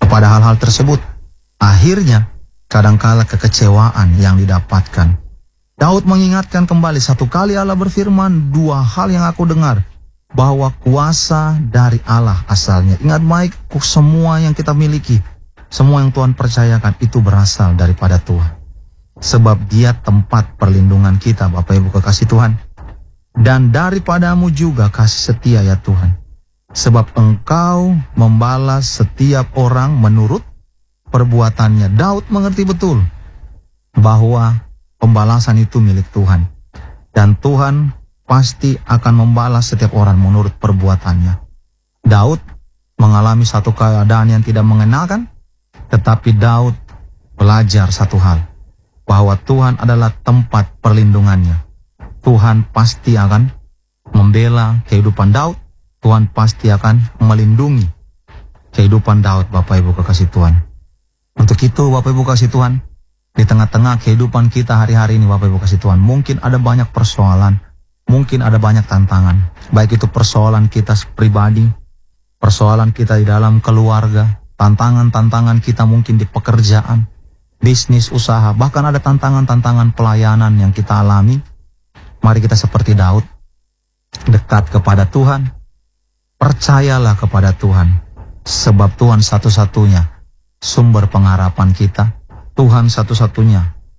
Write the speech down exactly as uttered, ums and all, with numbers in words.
kepada hal-hal tersebut. Akhirnya, kadangkala kekecewaan yang didapatkan. Daud mengingatkan kembali, satu kali Allah berfirman, dua hal yang aku dengar, bahwa kuasa dari Allah asalnya. Ingat baik, semua yang kita miliki, semua yang Tuhan percayakan itu berasal daripada Tuhan. Sebab Dia tempat perlindungan kita, Bapak Ibu kekasih Tuhan. Dan daripadamu juga kasih setia ya Tuhan. Sebab Engkau membalas setiap orang menurut perbuatannya. Daud mengerti betul bahwa pembalasan itu milik Tuhan. Dan Tuhan pasti akan membalas setiap orang menurut perbuatannya. Daud mengalami satu keadaan yang tidak mengenakan, tetapi Daud belajar satu hal, bahwa Tuhan adalah tempat perlindungannya. Tuhan pasti akan membela kehidupan Daud. Tuhan pasti akan melindungi kehidupan Daud, Bapak Ibu kekasih Tuhan. Untuk itu, Bapak Ibu kekasih Tuhan, di tengah-tengah kehidupan kita hari-hari ini, Bapak Ibu kekasih Tuhan, mungkin ada banyak persoalan, mungkin ada banyak tantangan. Baik itu persoalan kita pribadi, persoalan kita di dalam keluarga, tantangan-tantangan kita mungkin di pekerjaan, bisnis, usaha, bahkan ada tantangan-tantangan pelayanan yang kita alami. Mari kita seperti Daud, dekat kepada Tuhan, percayalah kepada Tuhan, sebab Tuhan satu-satunya sumber pengharapan kita. Tuhan satu-satunya